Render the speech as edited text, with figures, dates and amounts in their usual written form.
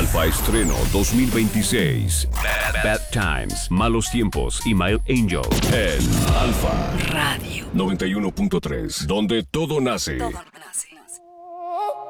Alfa Estreno 2026. Bad Times, Malos Tiempos y My Angel. En Alfa Radio 91.3, donde todo nace.